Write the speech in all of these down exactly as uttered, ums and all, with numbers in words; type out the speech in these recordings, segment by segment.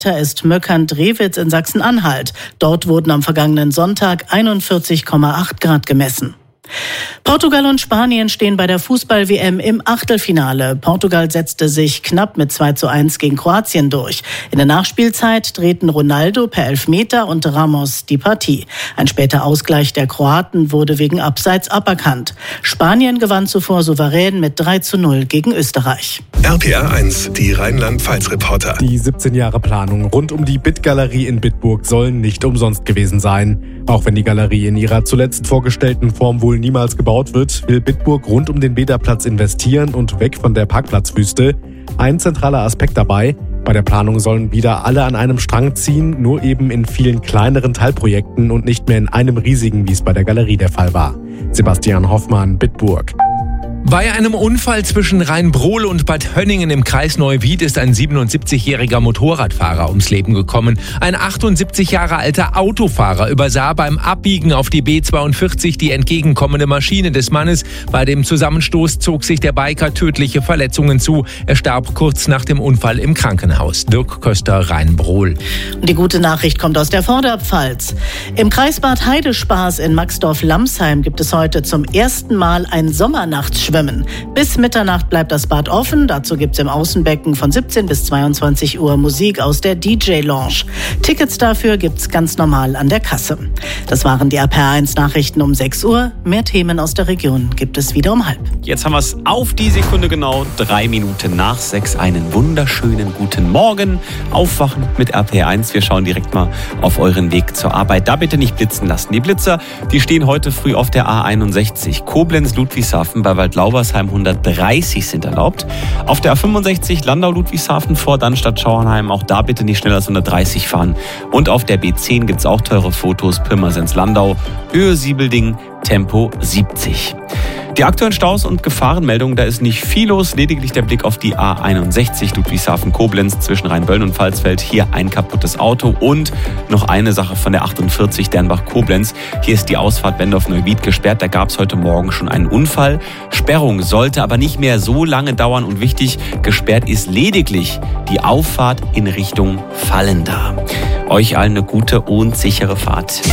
ist Möckern-Drewitz in Sachsen-Anhalt. Dort wurden am vergangenen Sonntag einundvierzig Komma acht Grad gemessen. Portugal und Spanien stehen bei der Fußball-W M im Achtelfinale. Portugal setzte sich knapp mit zwei zu eins gegen Kroatien durch. In der Nachspielzeit drehten Ronaldo per Elfmeter und Ramos die Partie. Ein später Ausgleich der Kroaten wurde wegen Abseits aberkannt. Spanien gewann zuvor souverän mit drei zu null gegen Österreich. R P R eins, die Rheinland-Pfalz-Reporter. Die siebzehn Jahre Planung rund um die Bit-Galerie in Bitburg sollen nicht umsonst gewesen sein. Auch wenn die Galerie in ihrer zuletzt vorgestellten Form wohl niemals gebaut wird, will Bitburg rund um den Bäderplatz investieren und weg von der Parkplatzwüste. Ein zentraler Aspekt dabei: Bei der Planung sollen wieder alle an einem Strang ziehen, nur eben in vielen kleineren Teilprojekten und nicht mehr in einem riesigen, wie es bei der Galerie der Fall war. Sebastian Hoffmann, Bitburg. Bei einem Unfall zwischen Rheinbrohl und Bad Hönningen im Kreis Neuwied ist ein siebenundsiebzigjähriger Motorradfahrer ums Leben gekommen. Ein achtundsiebzig Jahre alter Autofahrer übersah beim Abbiegen auf die B zweiundvierzig die entgegenkommende Maschine des Mannes. Bei dem Zusammenstoß zog sich der Biker tödliche Verletzungen zu. Er starb kurz nach dem Unfall im Krankenhaus. Dirk Köster, Rheinbrohl. Und die gute Nachricht kommt aus der Vorderpfalz. Im Kreisbad Heidespaß in Maxdorf-Lamsheim gibt es heute zum ersten Mal ein Sommernachtsschwimmen. Bis Mitternacht bleibt das Bad offen. Dazu gibt es im Außenbecken von siebzehn bis zweiundzwanzig Uhr Musik aus der D J-Lounge. Tickets dafür gibt es ganz normal an der Kasse. Das waren die R P R eins Nachrichten um sechs Uhr. Mehr Themen aus der Region gibt es wieder um halb. Jetzt haben wir es auf die Sekunde genau, drei Minuten nach sechs. Einen wunderschönen guten Morgen. Aufwachen mit R P R eins. Wir schauen direkt mal auf euren Weg zur Arbeit. Da bitte nicht blitzen lassen. Die Blitzer, die stehen heute früh auf der A einundsechzig. Koblenz-Ludwigshafen bei Waldlaubersheim hundertdreißig sind erlaubt. Auf der A fünfundsechzig Landau-Ludwigshafen vor Dannstatt-Schauernheim. Auch da bitte nicht schneller als hundertdreißig fahren. Und auf der B zehn gibt es auch teure Fotos. Pirmasens-Landau, Höhe Siebelding, Tempo siebzig. Die aktuellen Staus und Gefahrenmeldungen, da ist nicht viel los, lediglich der Blick auf die A einundsechzig Ludwigshafen-Koblenz zwischen Rheinböllen und Pfalzfeld. Hier ein kaputtes Auto und noch eine Sache von der achtundvierzig Dernbach-Koblenz. Hier ist die Ausfahrt Bendorf-Neuwied gesperrt, da gab es heute Morgen schon einen Unfall. Sperrung sollte aber nicht mehr so lange dauern und wichtig, gesperrt ist lediglich die Auffahrt in Richtung Vallenda. Euch allen eine gute und sichere Fahrt.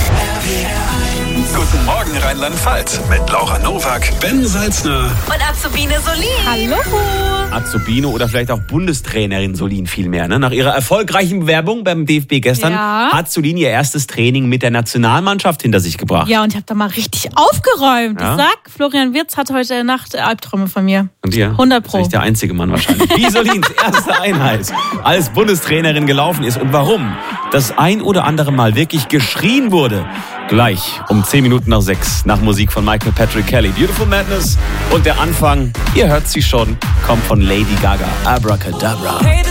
Guten Morgen Rheinland-Pfalz mit Laura Nowak, Ben Salzner und Azubine Solin. Hallo. Azubine oder vielleicht auch Bundestrainerin Solin vielmehr. Ne? Nach ihrer erfolgreichen Bewerbung beim D F B gestern ja. hat Solin ihr erstes Training mit der Nationalmannschaft hinter sich gebracht. Ja, und ich habe da mal richtig aufgeräumt. Ja? Ich sag, Florian Wirtz hat heute Nacht Albträume von mir. Und ihr? hundert Pro. Das ist der einzige Mann wahrscheinlich. Wie Solins erste Einheit als Bundestrainerin gelaufen ist und warum das ein oder andere Mal wirklich geschrien wurde. Gleich um zehn Minuten nach sechs nach Musik von Michael Patrick Kelly. Beautiful Madness und der Anfang, ihr hört sie schon, kommt von Lady Gaga. Abracadabra.